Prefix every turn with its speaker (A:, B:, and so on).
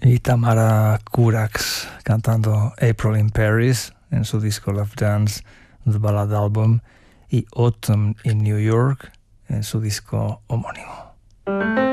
A: y Tamara Curax cantando April in Paris en su disco Love Dance, The Ballad Album, y Autumn in New York en su disco homónimo.